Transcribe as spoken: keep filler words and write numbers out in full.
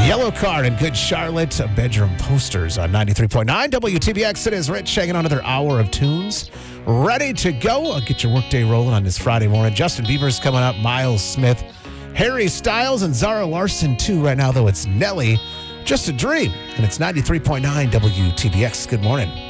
Yellow Card and Good Charlotte, uh, bedroom posters on ninety-three point nine W T B X. It is Rich hanging on another hour of tunes. Ready to go. I'll get your workday rolling on this Friday morning. Justin Bieber's coming up, Miles Smith, Harry Styles, and Zara Larson, too. Right now, though, it's Nelly, Just a Dream. And it's ninety-three point nine W T B X. Good morning.